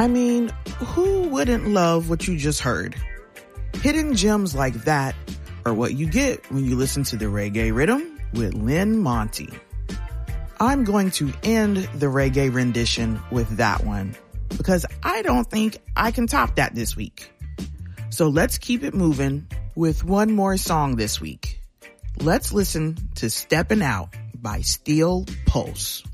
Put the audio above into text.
I mean, who wouldn't love what you just heard? Hidden gems like that are what you get when you listen to the Reggae Rhythm with Lynn Monty. I'm going to end the reggae rendition with that one because I don't think I can top that this week. So let's keep it moving with one more song this week. Let's listen to Steppin' Out by Steel Pulse.